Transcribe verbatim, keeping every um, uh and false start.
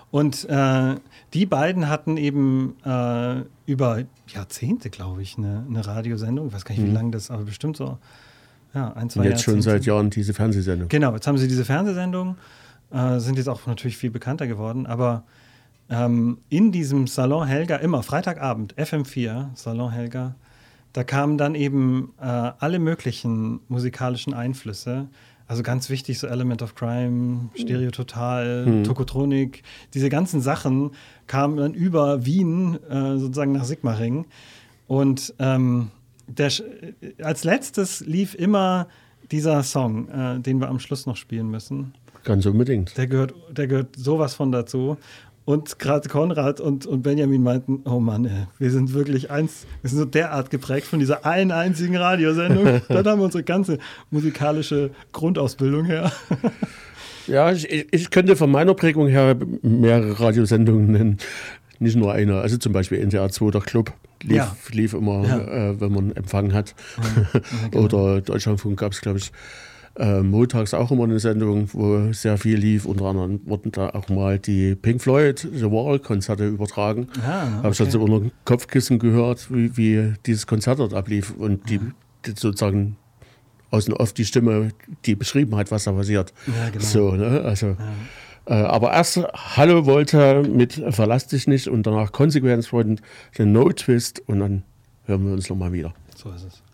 Und äh, die beiden hatten eben äh, über Jahrzehnte, glaube ich, eine, eine Radiosendung. Ich weiß gar nicht, wie Mhm. lange das, aber bestimmt so ja, ein, zwei Und jetzt Jahrzehnte. schon seit Jahren diese Fernsehsendung. Genau, jetzt haben sie diese Fernsehsendung, äh, sind jetzt auch natürlich viel bekannter geworden, aber ähm, in diesem Salon Helga, immer Freitagabend, F M vier, Salon Helga, da kamen dann eben äh, alle möglichen musikalischen Einflüsse. Also ganz wichtig, so Element of Crime, Stereo Total, Mhm. Tokotronik, diese ganzen Sachen kamen dann über Wien äh, sozusagen nach Sigmaringen. Und ähm, der, als letztes lief immer dieser Song, äh, den wir am Schluss noch spielen müssen. Ganz unbedingt. Der gehört, der gehört sowas von dazu. Und gerade Konrad und, und Benjamin meinten, oh Mann, ey, wir sind wirklich eins, wir sind so derart geprägt von dieser einen einzigen Radiosendung. Dann haben wir unsere ganze musikalische Grundausbildung her. Ja, ich, ich könnte von meiner Prägung her mehrere Radiosendungen nennen. Nicht nur eine. Also zum Beispiel N D R zwei, der Club, lief, Ja. lief immer, Ja. äh, wenn man Empfang hat. Ja, genau. Oder Deutschlandfunk gab es, glaube ich, äh, montags auch immer eine Sendung, wo sehr viel lief. Unter anderem wurden da auch mal die Pink Floyd, The Wall-Konzerte übertragen. Ah, okay. Habe ich dann so unter dem Kopfkissen gehört, wie, wie dieses Konzert dort ablief. Und die, die sozusagen aus und oft die Stimme, die beschrieben hat, was da passiert. Ja, genau. So, ne? Also, Ja. äh, aber erst Hallo wollte mit Verlass dich nicht und danach Consequence und den No-Twist und dann hören wir uns nochmal wieder. So ist es.